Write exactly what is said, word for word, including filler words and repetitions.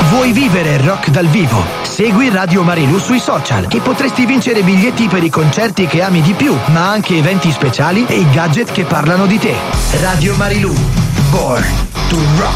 Vuoi vivere il rock dal vivo? Segui Radio Marilù sui social e potresti vincere biglietti per i concerti che ami di più, ma anche eventi speciali e i gadget che parlano di te. Radio Marilù. Born to Rock.